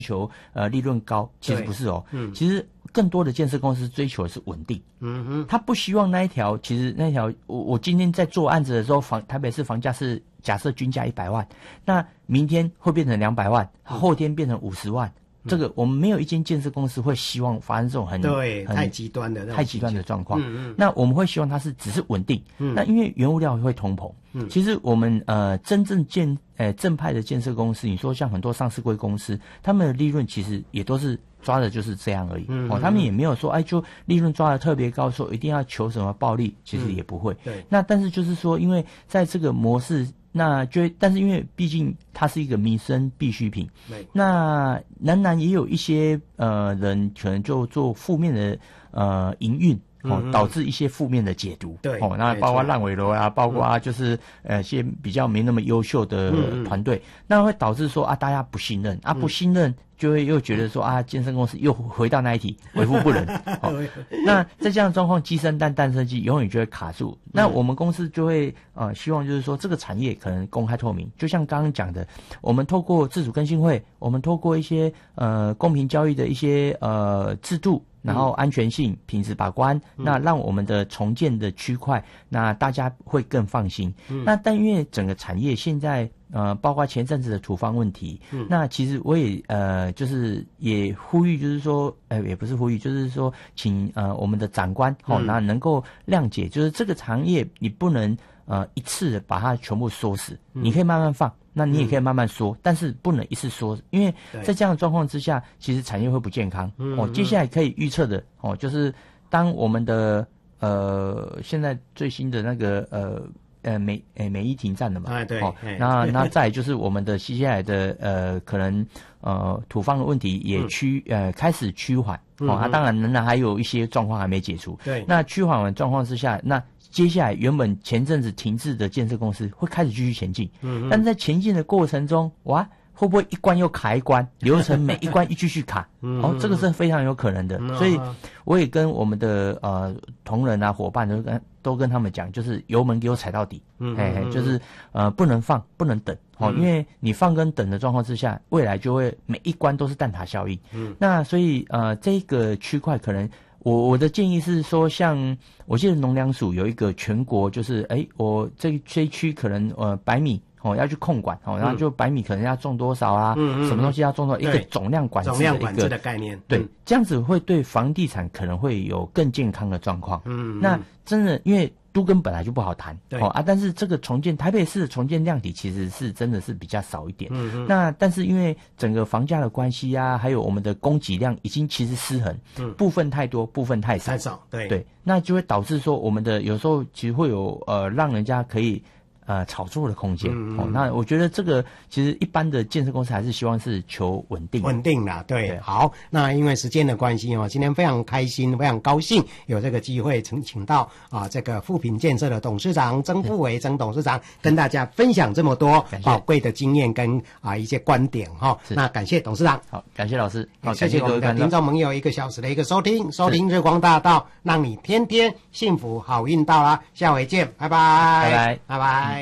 求利润高，其实不是哦，其实更多的建设公司追求的是稳定，他不希望那一条，其实那一条我今天在做案子的时候，台北市房价是假设均价100万，那明天会变成200万，后天变成50万。这个我们没有一间建设公司会希望发生这种很太极端的状况。那我们会希望它只是稳定。那因为原物料会通膨。其实我们真正正派的建设公司，你说像很多上市柜公司，他们的利润其实也都是抓的就是这样而已。他们也没有说就利润抓的特别高，说一定要求什么暴利，其实也不会。 对。 那但是就是说，因为在这个模式。但是因为毕竟它是一个民生必需品，那仍然也有一些人可能就做负面的营运。导致一些负面的解读。 对， 那包括烂尾楼啊，包括就是些比较没那么优秀的团队，那会导致说大家不信任不信任就会又觉得说健身公司又回到那一题，为富不仁。那在这样的状况，鸡生蛋，蛋生鸡，永远就会卡住。那我们公司就会希望就是说这个产业可能公开透明，就像刚刚讲的，我们透过自主更新会，我们透过一些公平交易的一些制度。然后安全性、品质把关，那让我们的重建的区块，那大家会更放心。那但因为整个产业现在包括前阵子的土方问题，那其实我也就是也呼吁，就是说也不是呼吁，就是说请我们的长官那能够谅解，就是这个行业你不能一次把它全部缩死，你可以慢慢放。那你也可以慢慢缩，但是不能一次缩，因为在这样的状况之下，其实产业会不健康。接下来可以预测的就是当我们的现在最新的那个美伊停战了嘛， 对， 那再来就是我们的接下来的可能土方的问题也开始趋缓，当然仍然还有一些状况还没解除。 对， 那趋缓的状况之下，那接下来原本前阵子停滞的建设公司会开始继续前进，但在前进的过程中，会不会一关又卡一关，流程每一关继续卡？这个是非常有可能的。所以我也跟我们的同仁伙伴都跟他们讲，就是油门给我踩到底，就是不能放，不能等，因为你放跟等的状况之下，未来就会每一关都是蛋挞效应。那所以这个区块可能。我的建议是说，像我记得农粮署有一个全国，就是我这一区可能100米要去控管然后就100米可能要种多少啊，什么东西要种多少，一个总量管制的概念， 对，这样子会对房地产可能会有更健康的状况。那真的因为都更本来就不好谈，但是这个重建台北市的重建量体其实是真的是比较少一点。那但是因为整个房价的关系还有我们的供给量已经其实失衡，部分太多，部分太少，对，那就会导致说我们的有时候其实会有让人家可以。炒作的空间。那我觉得这个其实一般的建设公司还是希望是求稳定啦，对。好，那因为时间的关系今天非常开心，非常高兴有这个机会请到这个富品建设的董事长曾富维曾董事长跟大家分享这么多宝贵的经验跟一些观点那感谢董事长， 好，感谢老师，好， 谢谢我们的听众朋友1个小时的一个收听日光大道，让你天天幸福好运到啦，下回见，拜拜。